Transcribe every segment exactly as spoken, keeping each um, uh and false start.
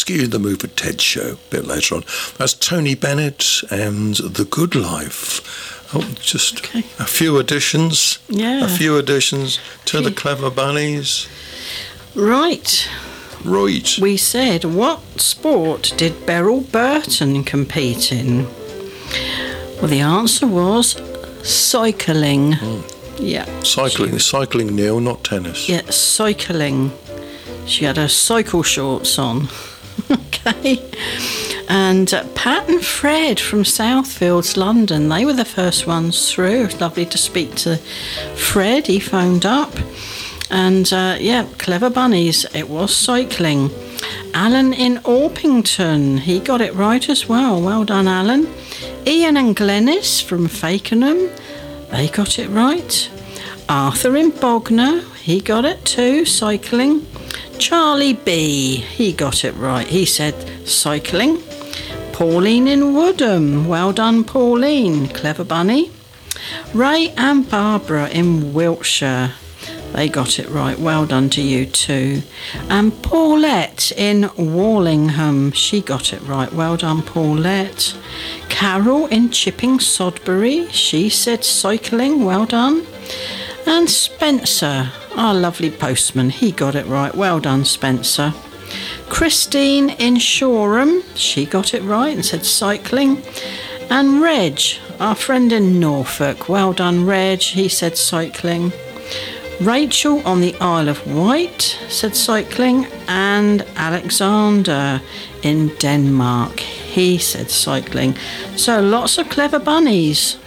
get you the Move with Ted show a bit later on. That's Tony Bennett and The Good Life. Oh, just okay. a few additions. Yeah. A few additions to the Clever Bunnies. Right. Right. We said, what sport did Beryl Burton compete in? Well, the answer was cycling. Mm. Yeah. Cycling. She, cycling, Neil, not tennis. Yeah, cycling. She had her cycle shorts on. Okay. And uh, Pat and Fred from Southfields, London, they were the first ones through. It was lovely to speak to Fred. He phoned up. And, uh, yeah, Clever Bunnies. It was cycling. Alan in Orpington. He got it right as well. Well done, Alan. Ian and Glenys from Fakenham. They got it right. Arthur in Bognor. He got it too. Cycling. Charlie B. He got it right. He said cycling. Pauline in Woodham. Well done, Pauline. Clever bunny. Ray and Barbara in Wiltshire. They got it right. Well done to you too. And Paulette in Wallingham. She got it right. Well done, Paulette. Carol in Chipping Sodbury. She said cycling. Well done. And Spencer, our lovely postman. He got it right. Well done, Spencer. Christine in Shoreham. She got it right and said cycling. And Reg, our friend in Norfolk. Well done, Reg. He said cycling. Rachel on the Isle of Wight said cycling, and Alexander in Denmark, he said cycling. So lots of clever bunnies.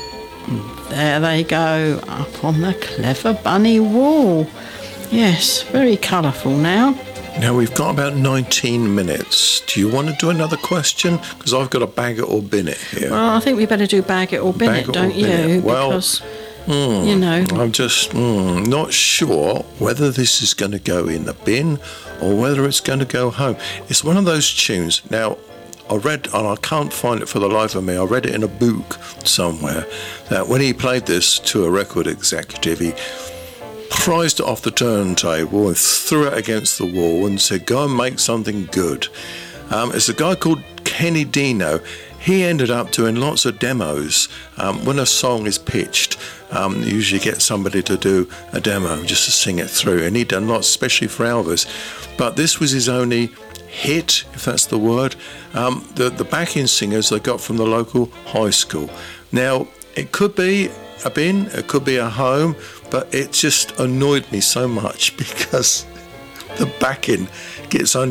There they go, up on the Clever Bunny wall. Yes, very colourful now. Now we've got about nineteen minutes. Do you want to do another question? Because I've got a bag it or bin it here. Well, I think we better do bag it or bin bag it, it don't bin you? It. Well, because... Mm, you know, I'm just mm, not sure whether this is going to go in the bin or whether it's going to go home. It's one of those tunes. Now, I read, and I can't find it for the life of me, I read it in a book somewhere, that when he played this to a record executive, he prized it off the turntable and threw it against the wall and said, go and make something good. Um, it's a guy called Kenny Dino. He ended up doing lots of demos. Um, when a song is pitched, um, you usually get somebody to do a demo just to sing it through. And he'd done lots, especially for Elvis. But this was his only hit, if that's the word. Um, the, the backing singers they got from the local high school. Now, it could be a bin, it could be a home, but it just annoyed me so much because the backing gets under